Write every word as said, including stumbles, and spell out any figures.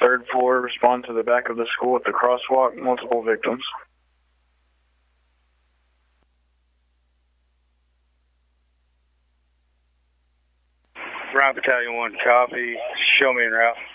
third floor. Respond to the back of the school at the crosswalk. Multiple victims. Brown Battalion one, copy. Show me en route.